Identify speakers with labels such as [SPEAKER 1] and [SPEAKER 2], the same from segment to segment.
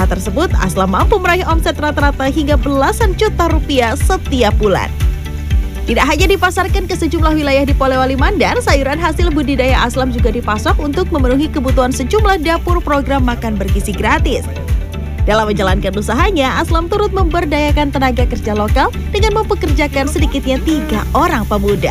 [SPEAKER 1] jumlah tersebut, Aslam mampu meraih omset rata-rata hingga belasan juta rupiah setiap bulan. Tidak hanya dipasarkan ke sejumlah wilayah di Polewali Mandar, sayuran hasil budidaya Aslam juga dipasok untuk memenuhi kebutuhan sejumlah dapur program makan bergizi gratis. Dalam menjalankan usahanya, Aslam turut memberdayakan tenaga kerja lokal dengan mempekerjakan sedikitnya 3 orang pemuda.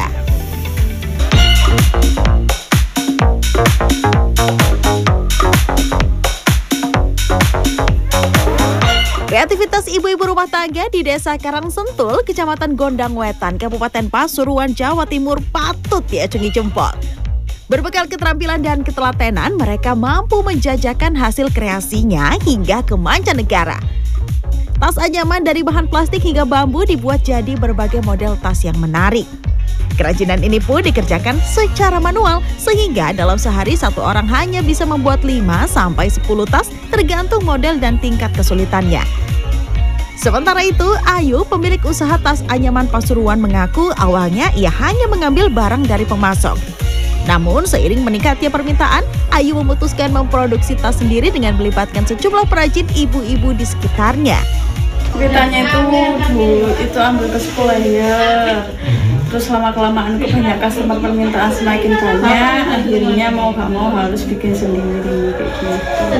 [SPEAKER 1] Kreativitas ibu-ibu rumah tangga di Desa Karangsentul, Kecamatan Gondang Wetan, Kabupaten Pasuruan, Jawa Timur patut diacungi jempol. Berbekal keterampilan dan ketelatenan, mereka mampu menjajakan hasil kreasinya hingga ke mancanegara. Tas anyaman dari bahan plastik hingga bambu dibuat jadi berbagai model tas yang menarik. Kerajinan ini pun dikerjakan secara manual, sehingga dalam sehari satu orang hanya bisa membuat 5-10 tas tergantung model dan tingkat kesulitannya. Sementara itu, Ayu, pemilik usaha tas anyaman Pasuruan, mengaku awalnya ia hanya mengambil barang dari pemasok. Namun seiring meningkatnya permintaan, Ayu memutuskan memproduksi tas sendiri dengan melibatkan sejumlah perajin ibu-ibu di sekitarnya.
[SPEAKER 2] Ceritanya itu ambil ke supplier. Terus lama-kelamaan kebanyakan customer permintaan semakin banyak, akhirnya mau gak mau harus bikin sendiri kayak gitu.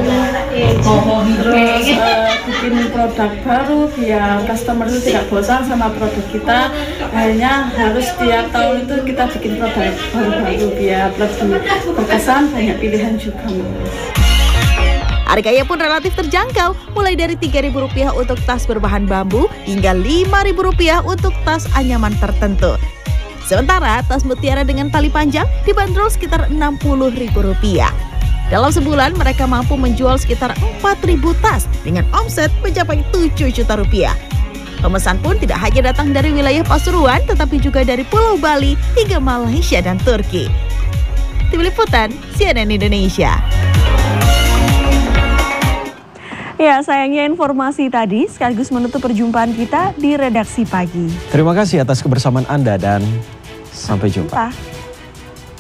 [SPEAKER 2] Terus bikin produk baru biar customer itu tidak bosan sama produk kita. Akhirnya harus tiap tahun itu kita bikin produk baru-baru biar lebih berkesan, banyak pilihan juga.
[SPEAKER 1] Harganya pun relatif terjangkau, mulai dari Rp3.000 untuk tas berbahan bambu hingga Rp5.000 untuk tas anyaman tertentu. Sementara tas mutiara dengan tali panjang dibanderol sekitar Rp60.000. Dalam sebulan mereka mampu menjual sekitar 4.000 tas dengan omset mencapai Rp7 juta. Pemesan pun tidak hanya datang dari wilayah Pasuruan, tetapi juga dari Pulau Bali hingga Malaysia dan Turki. Tim Liputan CNN Indonesia.
[SPEAKER 3] Ya, sayangnya informasi tadi sekaligus menutup perjumpaan kita di redaksi pagi.
[SPEAKER 4] Terima kasih atas kebersamaan Anda dan sampai jumpa.